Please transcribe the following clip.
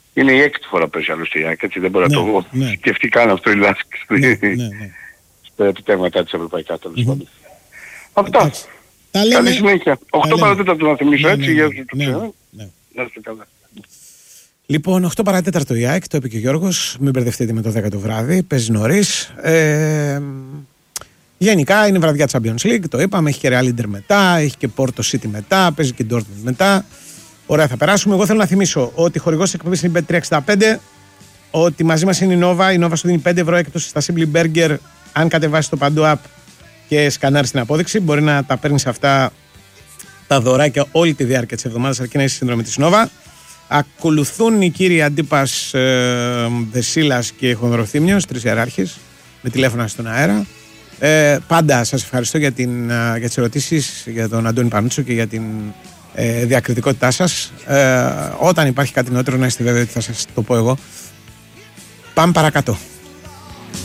Είναι η έκτη φορά που παίζει άλλωστε η ΑΕΚ, έτσι δεν μπορεί να το σκεφτεί καν αυτό η Λάσκη στα επιτεύγματα της ευρωπαϊκά τέλος πάντων. Αυτά. Καλή συνέχεια. 8 παρατέταρτο να θυμίσω έτσι για τους να είστε καλά. Λοιπόν, 8 παρατέταρτο η ΑΕΚ, το είπε και ο Γιώργος, μην μπερδευτείτε με το 10 το βράδυ, παίζει νωρίς. Γενικά είναι βραδιά Champions League, το είπαμε, έχει και Real Inter μετά, έχει και Porto City μετά, παίζει και Dortmund μετά. Ωραία, θα περάσουμε. Εγώ θέλω να θυμίσω ότι χορηγός της εκπομπής είναι η Bet365, ότι μαζί μας είναι η Nova. Η Nova σου δίνει 5 ευρώ έκπτωση στα Simply Burger αν κατεβάσεις το Παντού App και σκανάρεις την απόδειξη. Μπορεί να τα παίρνεις αυτά τα δωράκια όλη τη διάρκεια της εβδομάδας, αρκεί να είσαι συνδρομή της Nova. Ακολουθούν οι κύριοι Αντίπας, Δεσίλας και Χονδροθύμιος, 3 ιεράρχες, με τηλέφωνα στον αέρα. Πάντα σας ευχαριστώ για τις ερωτήσεις, για τον Αντώνη Πανούτσο και για την διακριτικότητά σας. Όταν υπάρχει κάτι νεότερο, να είστε βέβαιοι ότι θα σας το πω εγώ. Πάμε παρακάτω.